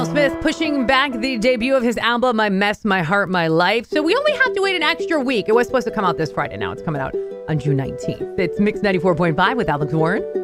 Smith pushing back the debut of his album, My Mess, My Heart, My Life. So we only have to wait an extra week. It was supposed to come out this Friday. Now it's coming out on June 19th. It's Mix 94.5 with Alex Warren.